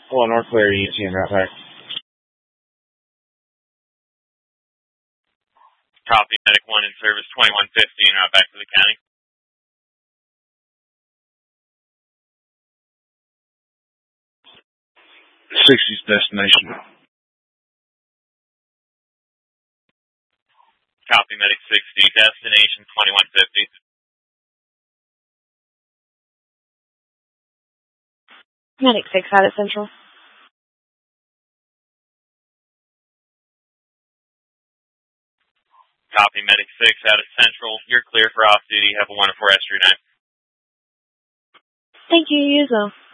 Hello, North Clare, ENT and Rat Pack. Copy, Medic 1 in service 2150 and route back to the county. '60's destination. Copy, Medic 60, destination 2150. Medic 6 out at Central. Copy, Medic 6 out at Central. You're clear for off-duty. Have a wonderful rest of your night. Thank you, you as well.